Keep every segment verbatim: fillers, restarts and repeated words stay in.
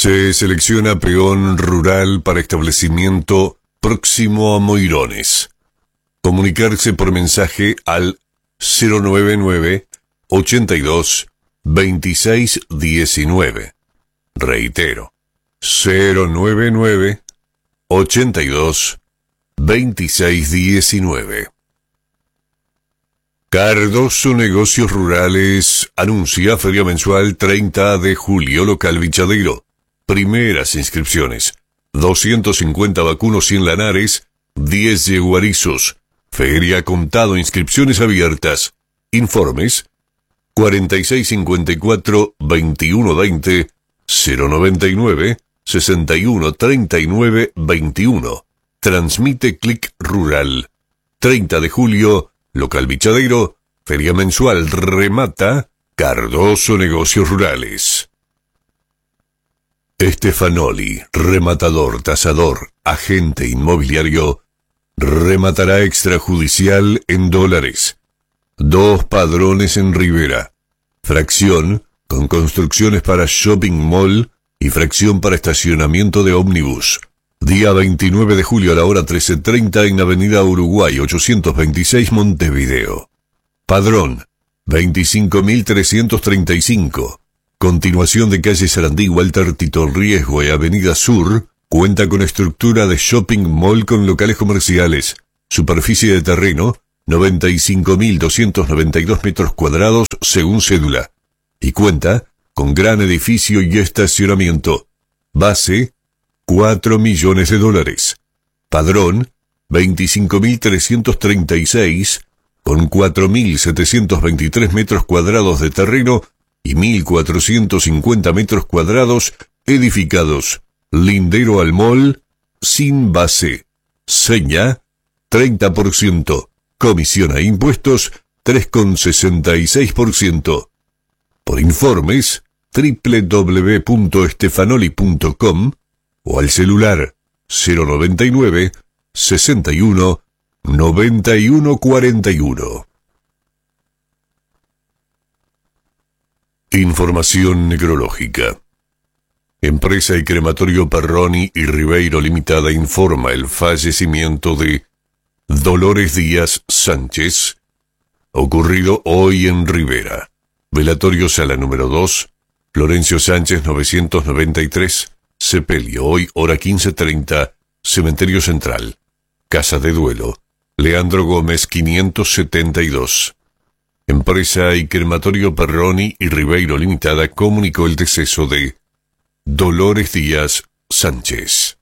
Se selecciona peón rural para establecimiento próximo a Moirones. Comunicarse por mensaje al cero nueve nueve, ochenta y dos, veintiséis diecinueve. Reitero, cero nueve nueve, ochenta y dos, veintiséis diecinueve. Cardoso Negocios Rurales anuncia feria mensual treinta de julio, local Vichadero. Primeras inscripciones: doscientos cincuenta vacunos cien lanares, diez yeguarizos. Feria contado, inscripciones abiertas. Informes cuarenta y seis cincuenta y cuatro, veintiuno veinte, cero noventa y nueve, sesenta y uno treinta y nueve veintiuno. Transmite Clic Rural. treinta de julio, local Vichadero. Feria mensual remata Cardoso Negocios Rurales. Stefanoli, rematador, tasador, agente inmobiliario, rematará extrajudicial en dólares. Dos padrones en Rivera. Fracción con construcciones para shopping mall y fracción para estacionamiento de ómnibus. Día veintinueve de julio a la hora trece treinta en Avenida Uruguay ochocientos veintiséis, Montevideo. Padrón veinticinco mil trescientos treinta y cinco. Continuación de calle Sarandí, Walter Tito Riesgo y Avenida Sur. Cuenta con estructura de shopping mall con locales comerciales. Superficie de terreno noventa y cinco mil doscientos noventa y dos metros cuadrados según cédula. Y cuenta con gran edificio y estacionamiento. Base cuatro millones de dólares. Padrón veinticinco mil trescientos treinta y seis con cuatro mil setecientos veintitrés metros cuadrados de terreno y mil cuatrocientos cincuenta metros cuadrados edificados. Lindero al mall, sin base. Seña treinta por ciento. Comisión a impuestos tres coma sesenta y seis por ciento. Por informes, doble u doble u doble u punto stefanoli punto com o al celular cero noventa y nueve, sesenta y uno, noventa y uno cuarenta y uno. Información necrológica. Empresa y Crematorio Perroni y Ribeiro Limitada informa el fallecimiento de Dolores Díaz Sánchez, ocurrido hoy en Rivera. Velatorio sala número dos, Florencio Sánchez novecientos noventa y tres, sepelio hoy hora quince treinta, Cementerio Central. Casa de duelo, Leandro Gómez quinientos setenta y dos. Empresa y Crematorio Perroni y Ribeiro Limitada comunicó el deceso de Dolores Díaz Sánchez.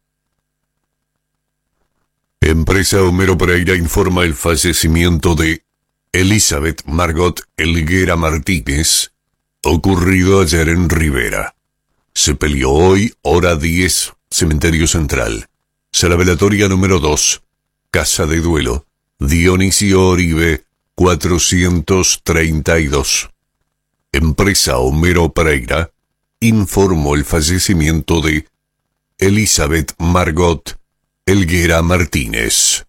Empresa Homero Pereira informa el fallecimiento de Elizabeth Margot Elguera Martínez, ocurrido ayer en Rivera. Sepelio hoy, hora diez, Cementerio Central. Sala velatoria número dos, Casa de duelo, Dionisio Oribe, cuatrocientos treinta y dos. Empresa Homero Pereira informó el fallecimiento de Elizabeth Margot Elguera Martínez.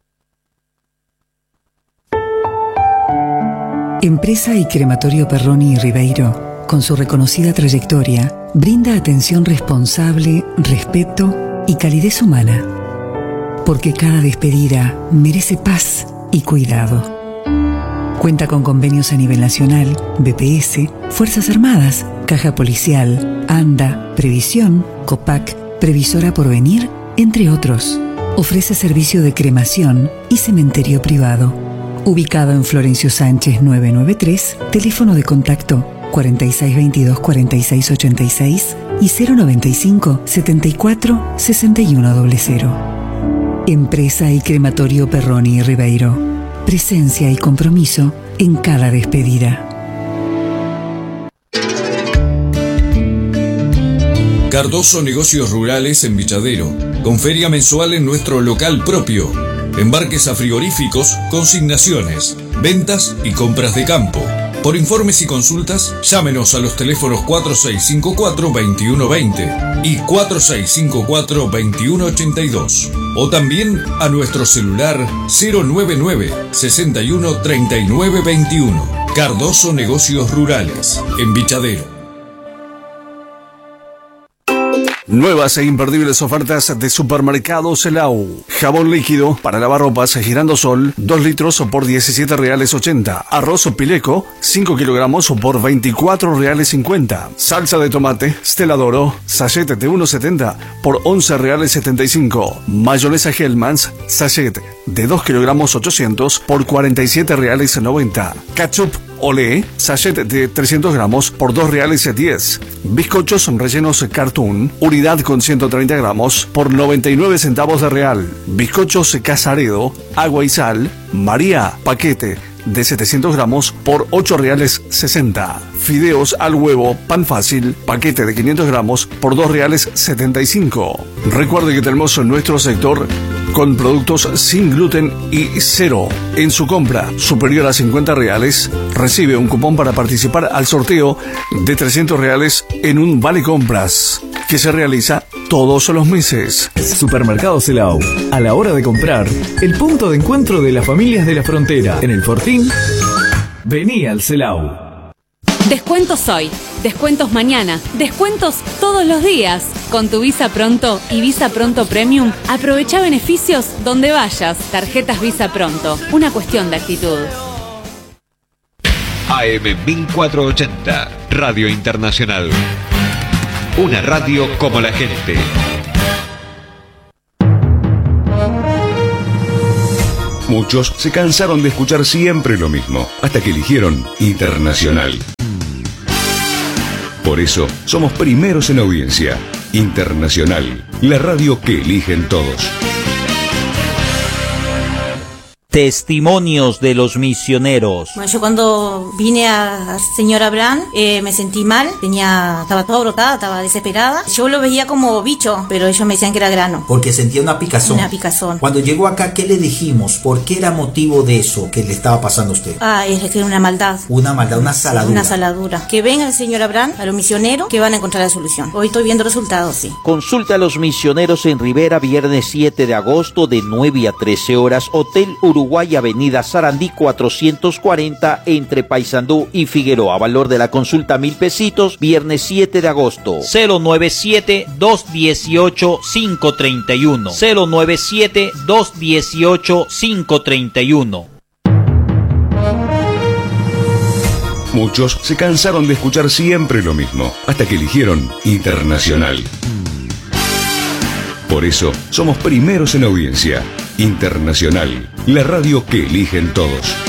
Empresa y Crematorio Perroni y Ribeiro, con su reconocida trayectoria, brinda atención responsable, respeto y calidez humana. Porque cada despedida merece paz y cuidado. Cuenta con convenios a nivel nacional, B P S, Fuerzas Armadas, Caja Policial, ANDA, Previsión, COPAC, Previsora Porvenir, entre otros. Ofrece servicio de cremación y cementerio privado. Ubicado en Florencio Sánchez novecientos noventa y tres, teléfono de contacto cuarenta y seis veintidós cuarenta y seis ochenta y seis y cero noventa y cinco setenta y cuatro sesenta y uno cero. Empresa y Crematorio Perroni y Ribeiro. Presencia y compromiso en cada despedida. Cardoso Negocios Rurales en Vichadero, con feria mensual en nuestro local propio. Embarques a frigoríficos, consignaciones, ventas y compras de campo. Por informes y consultas, llámenos a los teléfonos cuatro seis cinco cuatro, veintiuno veinte y cuatro seis cinco cuatro, veintiuno ochenta y dos. O también a nuestro celular cero nueve nueve, sesenta y uno, treinta y nueve veintiuno. Cardoso Negocios Rurales, en Vichadero. Nuevas e imperdibles ofertas de Supermercado Celau. Jabón líquido para lavar ropas Girandosol, dos litros por diecisiete reales ochenta. Arroz Pileco, cinco kilogramos por veinticuatro reales cincuenta. Salsa de tomate Stella d'Oro, sachet de uno setenta por once reales setenta y cinco. Mayonesa Hellmann's, sachet de dos kilogramos ochocientos por cuarenta y siete reales noventa. Ketchup Olé, sachet de trescientos gramos por dos reales diez. Bizcochos rellenos Cartoon, unidad con ciento treinta gramos por noventa y nueve centavos de real. Bizcochos Casaredo, agua y sal, María, paquete de setecientos gramos por ocho reales sesenta. Fideos al huevo, pan fácil, paquete de quinientos gramos por dos reales setenta y cinco. Recuerde que tenemos en nuestro sector con productos sin gluten y cero. En su compra superior a cincuenta reales, recibe un cupón para participar al sorteo de trescientos reales en un vale compras que se realiza todos los meses. Supermercado Celau. A la hora de comprar, el punto de encuentro de las familias de la frontera. En el Fortín, vení al Celau. Descuentos hoy, descuentos mañana, descuentos todos los días. Con tu Visa Pronto y Visa Pronto Premium, aprovecha beneficios donde vayas. Tarjetas Visa Pronto, una cuestión de actitud. A M mil cuatrocientos ochenta, Radio Internacional. Una radio como la gente. Muchos se cansaron de escuchar siempre lo mismo, hasta que eligieron Internacional. Por eso, somos primeros en audiencia. Internacional, la radio que eligen todos. Testimonios de los misioneros. Bueno, yo cuando vine a, a señora Abraham eh, me sentí mal, tenía, estaba toda brotada, estaba desesperada. Yo lo veía como bicho, pero ellos me decían que era grano. Porque sentía una picazón. Una picazón. Cuando llegó acá, ¿qué le dijimos? ¿Por qué era motivo de eso que le estaba pasando a usted? Ah, es que era una maldad. Una maldad, una saladura. Una saladura. Que venga el señor Abraham, a los misioneros, que van a encontrar la solución. Hoy estoy viendo resultados, sí. Consulta a los misioneros en Rivera, viernes siete de agosto de nueve a trece horas, Hotel Uruguay, Avenida Sarandí cuatrocientos cuarenta, entre Paysandú y Figueroa. Valor de la consulta mil pesitos, viernes siete de agosto. cero nueve siete, dos uno ocho, cinco tres uno. cero nueve siete, dos uno ocho, cinco tres uno. Muchos se cansaron de escuchar siempre lo mismo, hasta que eligieron Internacional. Por eso, somos primeros en audiencia. Internacional, la radio que eligen todos.